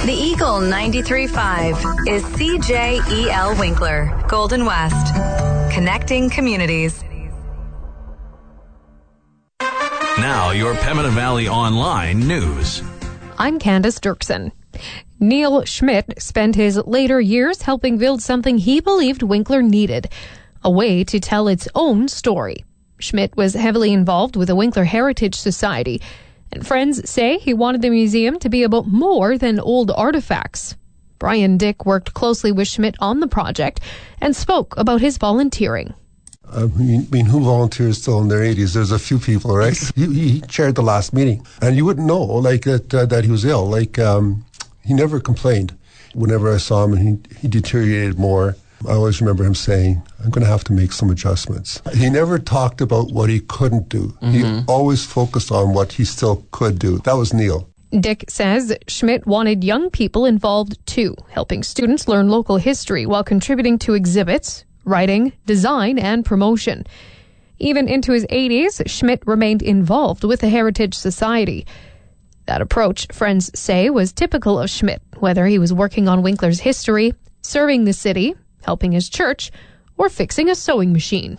The Eagle 93.5 is CJEL Winkler, Golden West. Connecting communities. Now, your Pembina Valley Online news. I'm Candace Dirksen. Neil Schmidt spent his later years helping build something he believed Winkler needed, a way to tell its own story. Schmidt was heavily involved with the Winkler Heritage Society, and friends say he wanted the museum to be about more than old artifacts. Brian Dick worked closely with Schmidt on the project and spoke about his volunteering. I mean, who volunteers still in their 80s? There's a few people, right? He chaired the last meeting, and you wouldn't know, that he was ill. He never complained. Whenever I saw him and he deteriorated more, I always remember him saying, I'm going to have to make some adjustments. He never talked about what he couldn't do. Mm-hmm. He always focused on what he still could do. That was Neil. Dick says Schmidt wanted young people involved too, helping students learn local history while contributing to exhibits, writing, design, and promotion. Even into his 80s, Schmidt remained involved with the Heritage Society. That approach, friends say, was typical of Schmidt, whether he was working on Winkler's history, serving the city, helping his church, or fixing a sewing machine.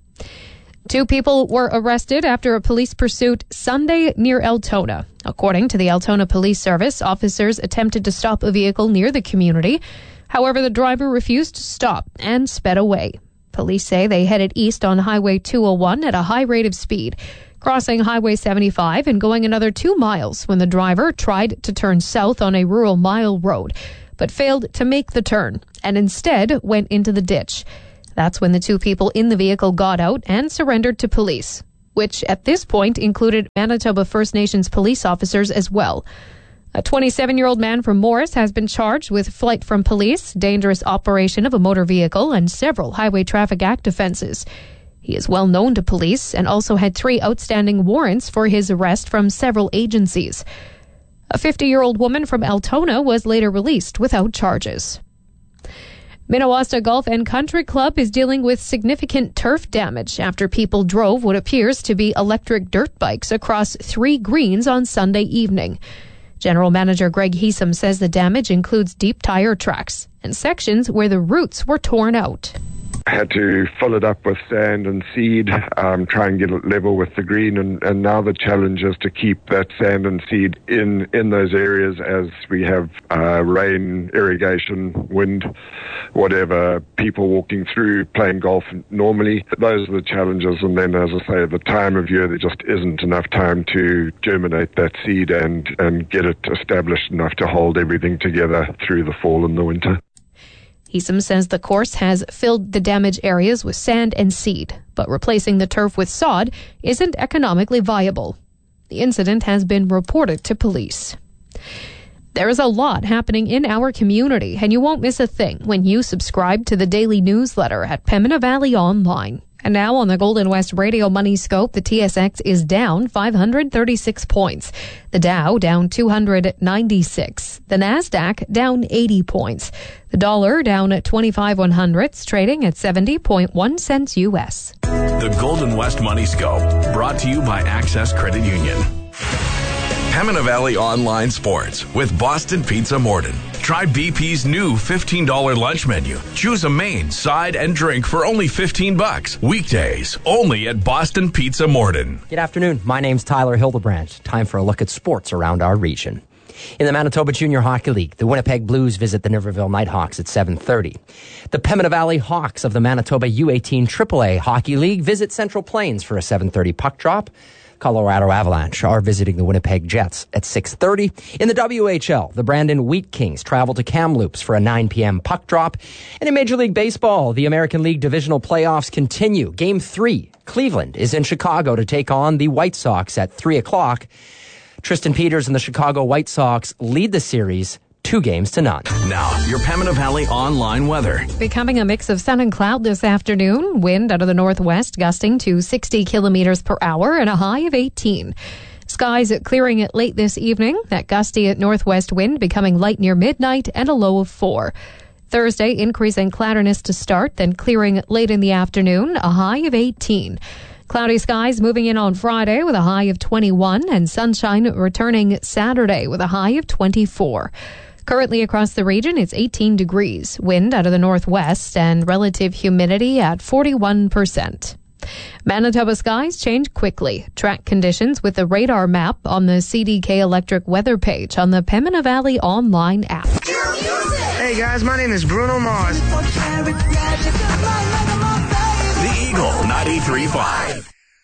2 people were arrested after a police pursuit Sunday near Altona. According to the Altona Police Service, officers attempted to stop a vehicle near the community. However, the driver refused to stop and sped away. Police say they headed east on Highway 201 at a high rate of speed, crossing Highway 75 and going another 2 miles when the driver tried to turn south on a rural mile road, but failed to make the turn and instead went into the ditch. That's when the 2 people in the vehicle got out and surrendered to police, which at this point included Manitoba First Nations police officers as well. A 27-year-old man from Morris has been charged with flight from police, dangerous operation of a motor vehicle, and several Highway Traffic Act offenses. He is well known to police and also had 3 outstanding warrants for his arrest from several agencies. A 50-year-old woman from Altona was later released without charges. Minnewaska Golf and Country Club is dealing with significant turf damage after people drove what appears to be electric dirt bikes across 3 greens on Sunday evening. General Manager Greg Heesum says the damage includes deep tire tracks and sections where the roots were torn out. I had to fill it up with sand and seed, try and get it level with the green, and now the challenge is to keep that sand and seed in those areas as we have rain, irrigation, wind, whatever, people walking through, playing golf normally. Those are the challenges, and then, as I say, at the time of year, there just isn't enough time to germinate that seed and get it established enough to hold everything together through the fall and the winter. Heesum says the course has filled the damaged areas with sand and seed, but replacing the turf with sod isn't economically viable. The incident has been reported to police. There is a lot happening in our community, and you won't miss a thing when you subscribe to the daily newsletter at Pembina Valley Online. And now on the Golden West Radio Money Scope, the TSX is down 536 points. The Dow down 296. The Nasdaq down 80 points. The dollar down at 25/100ths, trading at 70.1 cents U.S. The Golden West Money Scope, brought to you by Access Credit Union. Pembina Valley Online Sports with Boston Pizza Morden. Try BP's new $15 lunch menu. Choose a main, side, and drink for only $15. Weekdays, only at Boston Pizza Morden. Good afternoon. My name's Tyler Hildebrandt. Time for a look at sports around our region. In the Manitoba Junior Hockey League, the Winnipeg Blues visit the Niverville Nighthawks at 7:30. The Pembina Valley Hawks of the Manitoba U18 AAA Hockey League visit Central Plains for a 7:30 puck drop. Colorado Avalanche are visiting the Winnipeg Jets at 6:30. In the WHL, the Brandon Wheat Kings travel to Kamloops for a 9 p.m. puck drop. And in Major League Baseball, the American League Divisional Playoffs continue. Game 3, Cleveland is in Chicago to take on the White Sox at 3 o'clock. Tristan Peters and the Chicago White Sox lead the series 2-0. Now, your Pembina Valley Online weather. Becoming a mix of sun and cloud this afternoon. Wind out of the northwest gusting to 60 kilometers per hour and a high of 18. Skies clearing it late this evening. That gusty northwest wind becoming light near midnight and a low of 4. Thursday, increasing cloudiness to start, then clearing late in the afternoon, a high of 18. Cloudy skies moving in on Friday with a high of 21 and sunshine returning Saturday with a high of 24. Currently across the region, it's 18 degrees, wind out of the northwest, and relative humidity at 41%. Manitoba skies change quickly. Track conditions with the radar map on the CDK Electric weather page on the Pembina Valley online app. Hey guys, my name is Bruno Mars. The Eagle 93.5.